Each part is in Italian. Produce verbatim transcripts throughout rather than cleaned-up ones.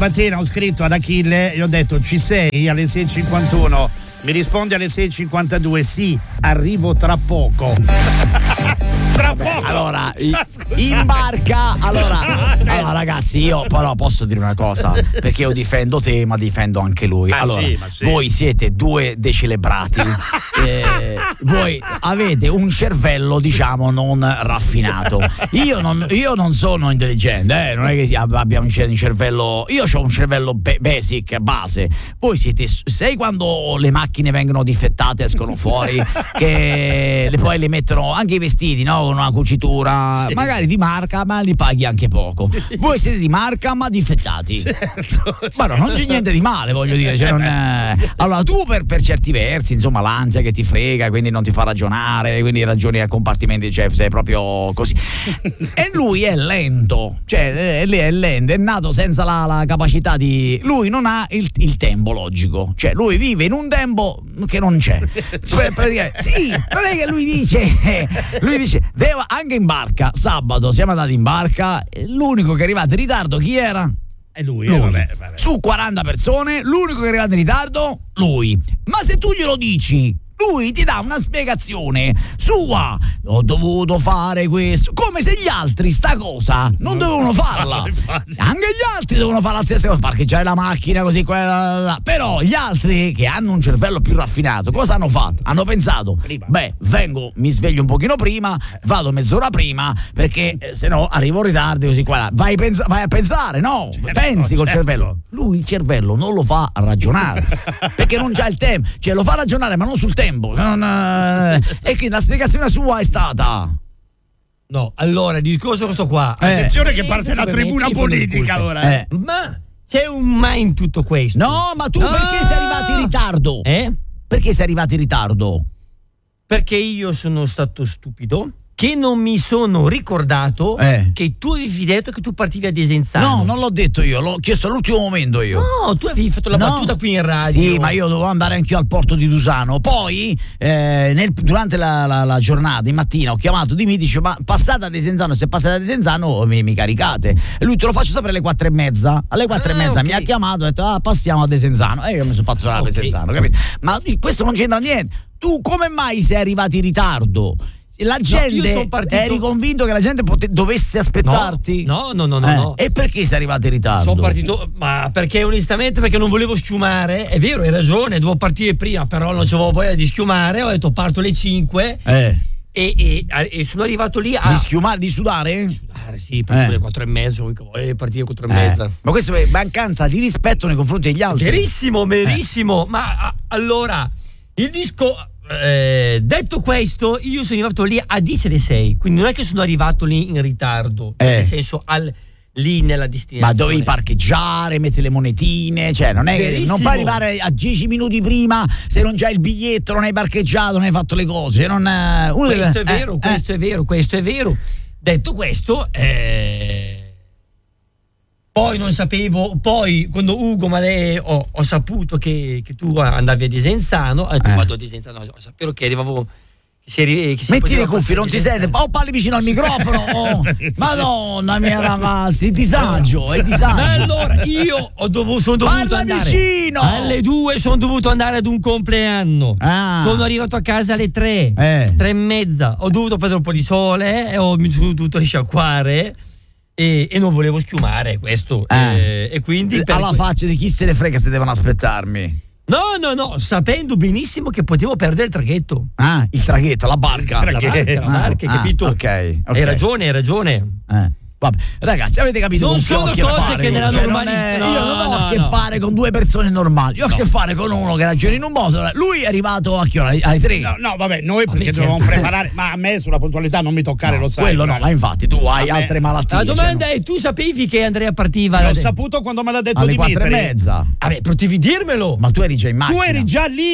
stamattina ho scritto ad Achille e ho detto ci sei alle sei e cinquantuno, mi risponde alle sei e cinquantadue, sì, arrivo tra poco. Tra Beh, poco. allora, in barca, allora, allora ragazzi, io però posso dire una cosa, perché io difendo te, ma difendo anche lui. Ma allora, sì, ma sì. voi siete due decelebrati, eh, voi avete un cervello, diciamo, non raffinato. Io non, io non sono intelligente, eh, non è che abbia un cervello, io ho un cervello be- basic, base. Voi siete, sai quando le macchine vengono difettate, escono fuori, che le, poi le mettono anche i vestiti, no? Con una cucitura, sì, magari di marca, ma li paghi anche poco. Voi siete di marca, ma difettati. Certo. Ma no, non c'è niente di male, voglio dire. Cioè non è... Allora, tu per, per certi versi, insomma, l'ansia che ti frega, quindi non ti fa ragionare, quindi ragioni a compartimenti, cioè sei proprio così. E lui è lento, cioè lei è lento, è nato senza la, la capacità di. Lui non ha il, il tempo logico, cioè lui vive in un tempo che non c'è. Sì, non è che lui dice, lui dice. Deva, anche in barca, sabato siamo andati in barca, l'unico che è arrivato in ritardo chi era? È lui, lui. Eh, vabbè, vabbè. Su quaranta persone, l'unico che è arrivato in ritardo, lui. Ma se tu glielo dici, lui ti dà una spiegazione sua. Ho dovuto fare questo, come se gli altri sta cosa non dovevano farla. Anche gli altri devono fare la stessa cosa, parcheggiare la macchina così, quella, là. Però gli altri che hanno un cervello più raffinato cosa hanno fatto? Hanno pensato, prima. beh, vengo, mi sveglio un pochino prima, vado mezz'ora prima perché eh, se no arrivo in ritardo così qua. Vai, pensa, vai a pensare, no? Certo, pensi col certo. cervello. Lui il cervello non lo fa ragionare perché non c'ha il tempo, cioè lo fa ragionare ma non sul tempo. Non, eh, e quindi la spiegazione sua è stata no, allora il discorso è questo qua. Eh. Attenzione che parte la tribuna politica ora. Eh. Ma c'è un ma in tutto questo. No, ma tu no. perché sei arrivato in ritardo? Eh? Perché sei arrivato in ritardo? Perché io sono stato stupido, che non mi sono ricordato eh. che tu avevi detto che tu partivi a Desenzano. No, non l'ho detto io, l'ho chiesto all'ultimo momento io. No, tu avevi fatto la no. battuta qui in radio. Sì, ma io dovevo andare anch'io al porto di Dusano. Poi, eh, nel, durante la, la, la giornata, in mattina, ho chiamato di me, dice, ma passate a Desenzano, se passate a Desenzano mi, mi caricate. E lui te lo faccio sapere alle quattro e mezza. Alle quattro ah, e mezza okay. mi ha chiamato e ha detto, ah, passiamo a Desenzano. E io mi sono fatto tornare okay. a Desenzano, capito? Ma questo non c'entra niente. Tu come mai sei arrivato in ritardo? La gente, no, partito... eri convinto che la gente pote- dovesse aspettarti? No, no, no, no, eh. no. E perché sei arrivato in ritardo? Sono partito, ma perché onestamente perché non volevo schiumare. È vero, hai ragione, dovevo partire prima, però non c'avevo voglia di schiumare. Ho detto parto alle cinque eh. e, e, e sono arrivato lì a di schiumare, di sudare? Sudare, sì, partivo alle eh. quattro e mezza, e partire alle quattro e eh. mezza. Ma questo è mancanza di rispetto nei confronti degli altri. Verissimo, verissimo. Eh. Ma a, allora il disco. Eh, detto questo, io sono arrivato lì a dieci alle sei, quindi non è che sono arrivato lì in ritardo, eh. nel senso al, lì nella destinazione. Ma dovevi parcheggiare, mettere le monetine, cioè non è che non puoi arrivare a dieci minuti prima se non c'hai il biglietto, non hai parcheggiato, non hai fatto le cose. Non, uno questo deve, è vero, eh, questo eh. è vero, questo è vero. Detto questo, eh, poi non sapevo, poi quando Ugo ma lei ho, ho saputo che, che tu andavi a Desenzano, eh, tu eh. vado a Desenzano, ho saputo che arrivavo. Che si, che si metti le cuffie, non si sente, o parli vicino al microfono. Oh, Madonna mia ragazzi, disagio, è disagio. Ma allora io ho dovuto, sono dovuto Parla andare vicino. alle due, sono dovuto andare ad un compleanno. Ah. Sono arrivato a casa alle tre, eh. tre e mezza. Ho dovuto prendere un po' di sole, e ho, mi sono dovuto risciacquare. E, e non volevo schiumare questo eh. e, e quindi per alla que- faccia di chi se ne frega se devono aspettarmi. No, no, no, sapendo benissimo che potevo perdere il traghetto. Ah, il traghetto, la barca. La barca, la barca, ah, capito? Ah, ok, okay. Hai ragione, hai ragione. Eh. Vabbè, ragazzi, avete capito? Non con sono che ho cose a fare che nella cioè, normalità. No, io non ho no, a che no. fare con due persone normali. Io ho a no. che fare con uno che ragiona in un modo. Lui è arrivato a che ora? Alle tre. No, no, vabbè, noi vabbè, perché certo. dovevamo preparare. Ma a me sulla puntualità non mi toccare, no, lo sai. Quello no, ma infatti tu hai me... altre malattie. La domanda cioè, è: tu sapevi che Andrea partiva? L'ho saputo quando me l'ha detto alle Dimitri. quattro e mezza. Vabbè, potevi dirmelo. Ma tu eri già in macchina. Tu eri già lì.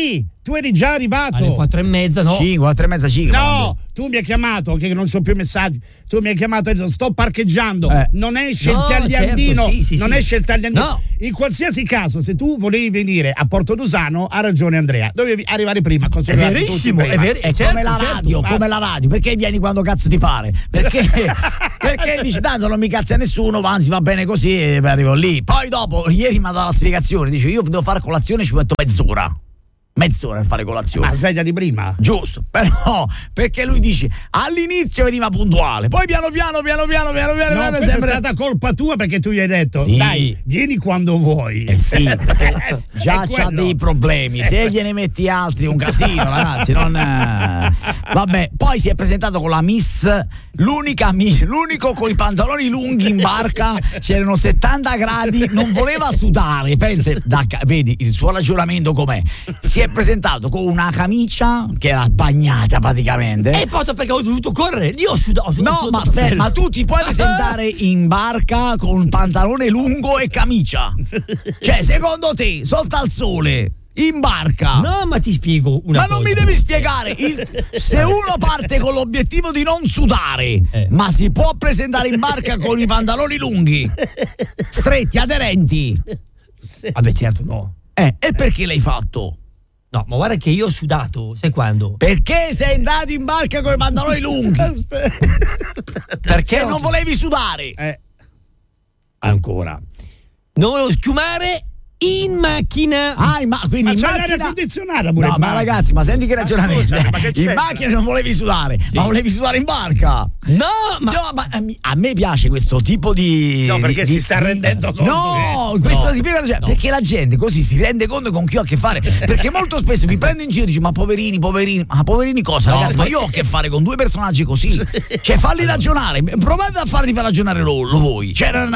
tu eri già arrivato. Alle quattro e mezza, no? cinque, quattro e mezza, cinque. No, tu mi hai chiamato, che non so più messaggi. Tu mi hai chiamato e hai detto sto parcheggiando. Eh. Non esce No, il tagliandino. certo, sì, sì, non sì. esce il tagliandino. No. In qualsiasi caso, se tu volevi venire a Portodusano, ha ragione Andrea. Dovevi arrivare prima. Così È verissimo, è vero. È certo, come la certo. radio, come la radio. Perché vieni quando cazzo ti pare? Perché, perché dici tanto non mi cazza nessuno, ma anzi va bene così e arrivo lì. Poi dopo, ieri mi ha dato la spiegazione, dice io devo fare colazione, ci metto mezz'ora. Mezz'ora per fare colazione. Ma sveglia di prima. Giusto, però perché lui dice all'inizio veniva puntuale, poi piano piano piano piano piano piano, No, piano questa sembra... è stata colpa tua perché tu gli hai detto Sì. dai, vieni quando vuoi. Eh sì, perché già È c'ha quello. dei problemi, se gliene metti altri è un casino, ragazzi, non eh. Vabbè, poi si è presentato con la Miss, l'unica mi- l'unico con i pantaloni lunghi in barca, c'erano settanta gradi, non voleva sudare, pensa, da, vedi il suo ragionamento com'è. Si è presentato con una camicia che era bagnata praticamente. E poi perché ho dovuto correre? Io ho sudato. No, ma aspetta, ma tu ti puoi presentare in barca con pantalone lungo e camicia? Cioè, secondo te, sotto al sole, in barca? No, ma ti spiego una Ma cosa. non mi devi spiegare, il- se uno parte con l'obiettivo di non sudare, Eh. ma si può presentare in barca con i pantaloni lunghi, stretti, aderenti? Vabbè, certo, no. Eh, e perché l'hai fatto? No, ma guarda che io ho sudato, sai quando? Perché sei andato in barca con i pantaloni lunghi? Perché non volevi sudare? Eh, Ancora. Non volevo schiumare in macchina. Ah, in ma- quindi ma in c'è l'aria macchina... condizionata pure No, in ma barca. ragazzi, ma senti che ragionamento. scusami, ma che In c'entra? macchina non volevi sudare, ma volevi sudare in barca. No, ma No, ma a mi- a me piace questo tipo di. No, perché di- si sta di- rendendo conto No, che- questo No, ti spiego, cioè, perché la gente così si rende conto con chi ho a che fare. Perché molto spesso mi prendo in giro e dici: ma poverini, poverini, ma poverini cosa, No, ragazzi? Ma ma- io ho a che fare con due personaggi così. Cioè, falli ragionare, provate a farli far ragionare loro voi. Cioè, non,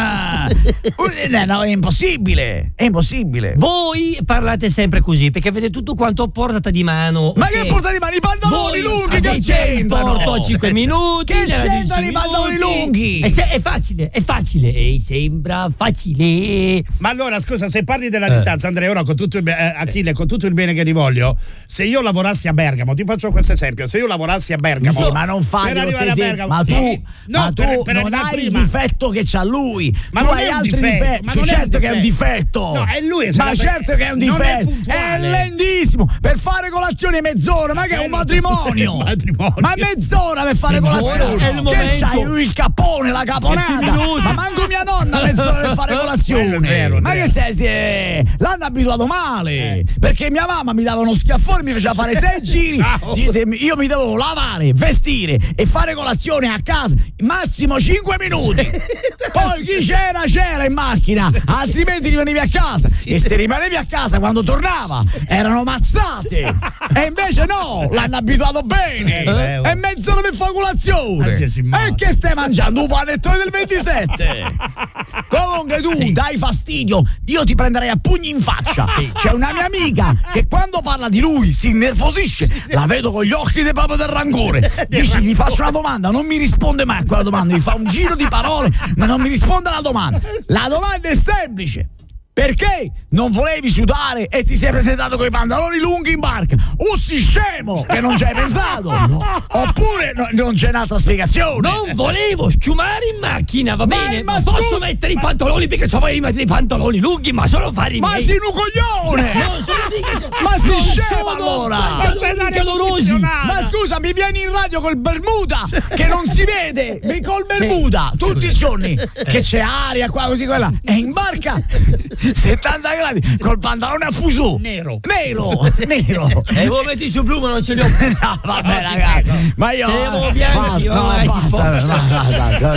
eh, no, è impossibile. È impossibile. voi parlate sempre così perché avete tutto quanto a portata di mano. Ma ok? che portati mani i pantaloni Voi lunghi che avete c'entrano? porto a cinque minuti. Che gliela c'entrano dieci i pantaloni minuti. lunghi? È, se- è facile, è facile. E sembra facile. Ma allora scusa, se parli della distanza, Andrea, ora con tutto il be- eh, Achille, con tutto il bene che ti voglio, se io lavorassi a Bergamo, ti faccio questo esempio, se io lavorassi a Bergamo, Sì, ma non fai per lo arrivare stesso a esempio. Bergamo, Ma tu, sì, no, ma tu per- per non arrivare hai prima. il difetto che c'ha lui. Ma tu non hai è un altri difetto, difetti. ma Cioè, non è un certo che è un difetto. difetto. No, è lui, ma sarebbe- certo che è un non è difetto. È, puntuale. lentissimo per fare colazione mezz'ora. Ma che è un matrimonio? Un matrimonio. Ma mezz'ora per fare Mezz'ora colazione. è il che momento. c'hai il cappone, la caponata? venti minuti. Ma manco mia nonna mezz'ora per fare colazione. Quello è vero, ma Andrea. che sei? si è- L'hanno abituato male. Eh. Perché mia mamma mi dava uno schiaffone, mi faceva fare sei giri. Ciao. Dice, io mi dovevo lavare, vestire e fare colazione a casa massimo cinque minuti. Poi chi c'era c'era in macchina, altrimenti rimanevi a casa. E se rimanevi a casa quando tornava erano mazzate. E invece no, l'hanno abituato bene. Eh, E mezz'ora per fare colazione. Anzi, si mangia. E che stai mangiando? Un panettone del ventisette. Comunque tu dai fastidio, io ti prenderei a pugni in faccia. C'è una mia amica che quando parla di lui si innervosisce, la vedo con gli occhi del proprio del rancore. Dici, gli faccio una domanda, non mi risponde mai a quella domanda, mi fa un giro di parole, ma non mi risponde alla domanda. La domanda è semplice. Perché non volevi sudare e ti sei presentato con i pantaloni lunghi in barca? O sei scemo che non ci hai pensato? Oppure no- non c'è un'altra spiegazione? Non volevo schiumare in macchina, va Ma- bene? ma Ma scu- posso mettere i pantaloni perché so vuoi mettere i pantaloni lunghi, ma solo fare i Ma miei. sei un coglione! Non sono mica. Ma sei non scemo sono allora! pantaloni c'è l'aria calorosi. condizionata. Ma scusa, mi vieni in radio col Bermuda che non si vede, mi col Bermuda tutti i giorni che c'è aria qua così quella e in barca settanta gradi col pantalone a fuso Nero. nero nero E voi metti su blu, ma non ce li ho. no vabbè ragazzi ma io Se avevo bianchi, basta, no, vai, si basta, può. basta, basta.